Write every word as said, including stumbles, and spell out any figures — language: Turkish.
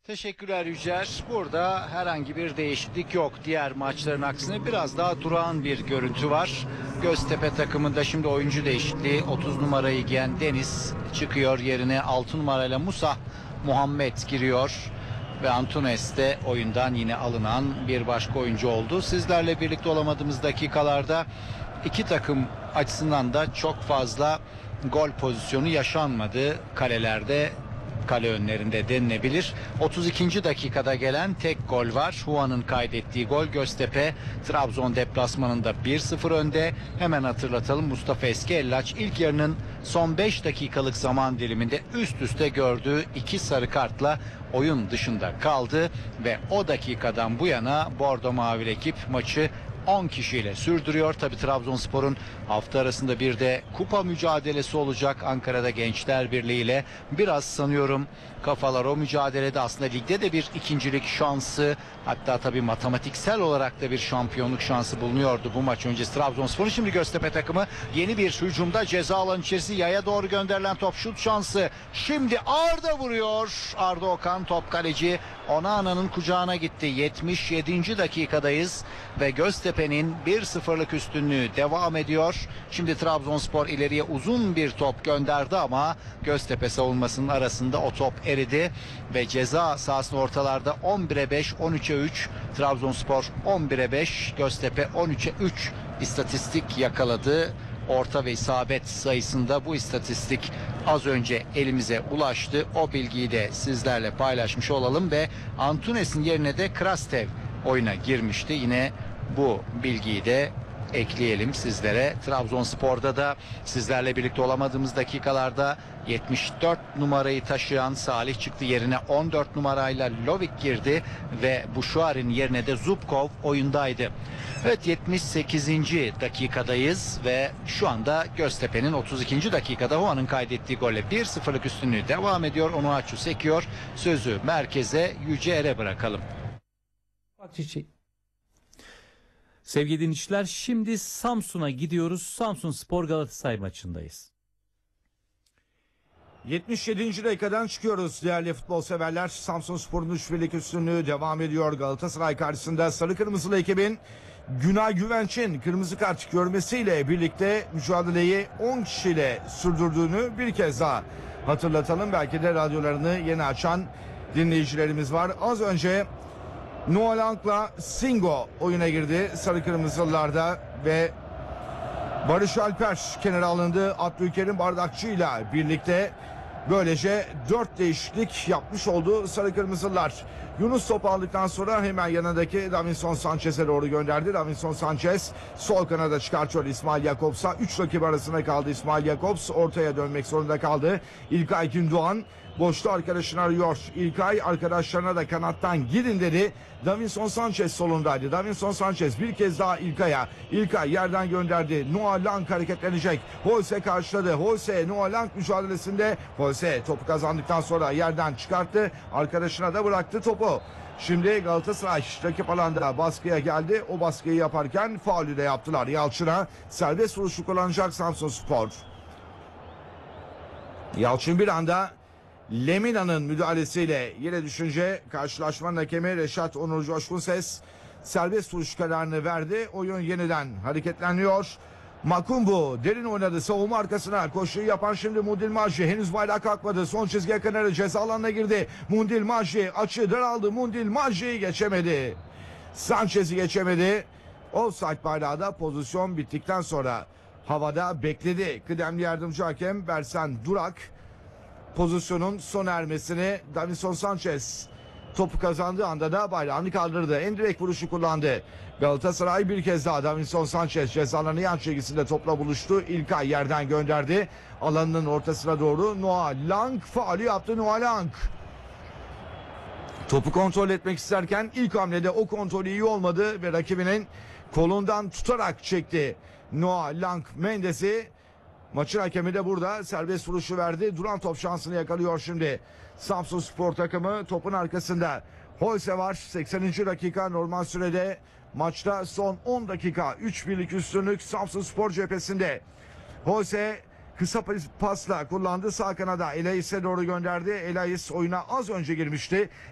Teşekkürler Yücer. Burada herhangi bir değişiklik yok. Diğer maçların aksine biraz daha durağan bir görüntü var. Göztepe takımında şimdi oyuncu değişikliği. otuz numarayı giyen Deniz çıkıyor, yerine altı numarayla Musa Muhammed giriyor. Ve Antunes de oyundan yine alınan bir başka oyuncu oldu. Sizlerle birlikte olamadığımız dakikalarda iki takım açısından da çok fazla gol pozisyonu yaşanmadı kalelerde, kale önlerinde denilebilir. otuz ikinci dakikada gelen tek gol var. Huan'ın kaydettiği gol. Göztepe Trabzon deplasmanında bir sıfır önde. Hemen hatırlatalım, Mustafa Eskiellaç ilk yarının son beş dakikalık zaman diliminde üst üste gördüğü iki sarı kartla oyun dışında kaldı ve o dakikadan bu yana Bordo Mavili ekip maçı on kişiyle sürdürüyor. Tabi Trabzonspor'un hafta arasında bir de kupa mücadelesi olacak Ankara'da Gençler Birliği ile. Biraz sanıyorum kafalar o mücadelede, aslında ligde de bir ikincilik şansı, hatta tabi matematiksel olarak da bir şampiyonluk şansı bulunuyordu bu maç öncesi Trabzonspor'un. Şimdi Göztepe takımı yeni bir hücumda, ceza alanı içerisi, yaya doğru gönderilen top, şut şansı. Şimdi Arda vuruyor. Arda Okan, top kaleci Onana'nın kucağına gitti. yetmiş yedinci dakikadayız ve Göztepe'nin bir sıfırlık üstünlüğü devam ediyor. Şimdi Trabzonspor ileriye uzun bir top gönderdi ama Göztepe savunmasının arasında o top eridi ve ceza sahasının ortalarda on bire beş, on üçe üç. Trabzonspor on bire beş, Göztepe on üçe üç istatistik yakaladı. Orta ve isabet sayısında bu istatistik az önce elimize ulaştı. O bilgiyi de sizlerle paylaşmış olalım ve Antunes'in yerine de Krastev oyuna girmişti. Yine bu bilgiyi de ekleyelim sizlere. Trabzonspor'da da sizlerle birlikte olamadığımız dakikalarda yetmiş dört numarayı taşıyan Salih çıktı, yerine on dört numarayla Lovik girdi ve Buşuar'ın yerine de Zubkov oyundaydı. Evet, yetmiş sekizinci dakikadayız ve şu anda Göztepe'nin otuz ikinci dakikada Huan'ın kaydettiği golle bir sıfırlık üstünlüğü devam ediyor. Onuachu sekiyor. Sözü merkeze, Yüceer'e bırakalım. Sevgili dinleyiciler, şimdi Samsun'a gidiyoruz. Samsunspor Galatasaray maçındayız. yetmiş yedinci dakikadan çıkıyoruz değerli futbol severler. Samsunspor'un üç birlik üstünlüğü devam ediyor. Galatasaray karşısında sarı kırmızılı ekibin Günay Güvenç'in kırmızı kart görmesiyle birlikte mücadeleyi on kişiyle sürdürdüğünü bir kez daha hatırlatalım. Belki de radyolarını yeni açan dinleyicilerimiz var. Az önce Noah Lang'la Singo oyuna girdi sarı kırmızılılarda ve Barış Alper kenara alındı. Abdülkerim Bardakçı'yla birlikte böylece dört değişiklik yapmış oldu sarı kırmızılar. Yunus topu aldıktan sonra hemen yanındaki Davinson Sanchez'e doğru gönderdi. Davinson Sanchez sol kanada çıkartıyor İsmail Jakobs'a. üç rakip arasında kaldı İsmail Jakobs. Ortaya dönmek zorunda kaldı. İlkay Gündoğan boşta arkadaşını arıyor. İlkay arkadaşlarına da kanattan gidin dedi. Davinson Sanchez solundaydı. Davinson Sanchez bir kez daha İlkay'a. İlkay yerden gönderdi. Noah Lang hareketlenecek. Holse karşıladı. Holse Noah Lang mücadelesinde. Holse topu kazandıktan sonra yerden çıkarttı. Arkadaşına da bıraktı topu. Şimdi Galatasaray rakip alanda baskıya geldi. O baskıyı yaparken faulü de yaptılar. Yalçın'a serbest vuruşu kullanacak Samsunspor. Yalçın bir anda Lemina'nın müdahalesiyle yere düşünce karşılaşmanın hakemi Reşat Onur Coşkunses serbest vuruş kararını verdi. Oyun yeniden hareketleniyor. Makumbu derin oynadı, savunma arkasına koşuyu yapan şimdi Mundil Maji henüz bayrağı kalkmadı, son çizgiye kadar ceza alanına girdi. Mundil Maji açı daraldı, Mundil Maji'yi geçemedi, Sanchez'i geçemedi. Offside bayrağı da pozisyon bittikten sonra havada bekledi. Kıdemli yardımcı hakem Bersen Durak pozisyonun son ermesini, Davinson Sanchez topu kazandığı anda da bayrağını kaldırdı. En direkt vuruşu kullandı. Galatasaray bir kez daha Davinson Sanchez cezalarını yan çizgisinde topla buluştu. İlkay yerden gönderdi. Alanının ortasına doğru Noah Lang faulü yaptı. Noah Lang topu kontrol etmek isterken ilk hamlede o kontrolü iyi olmadı ve rakibinin kolundan tutarak çekti. Noah Lang Mendes'i. Maçın hakemi de burada serbest vuruşu verdi. Duran top şansını yakalıyor şimdi Samsunspor takımı. Topun arkasında Holse var. sekseninci dakika normal sürede. Maçta son on dakika. üç birlik üstünlük Samsunspor cephesinde. Holse kısa pasla kullandı. Sağ kanada Elais'e doğru gönderdi. Elais oyuna az önce girmişti.